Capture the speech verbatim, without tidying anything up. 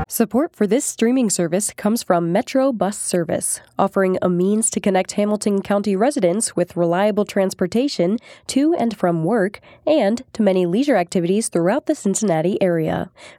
Support for this streaming service comes from Metro Bus Service, offering a means to connect Hamilton County residents with reliable transportation to and from work and to many leisure activities throughout the Cincinnati area.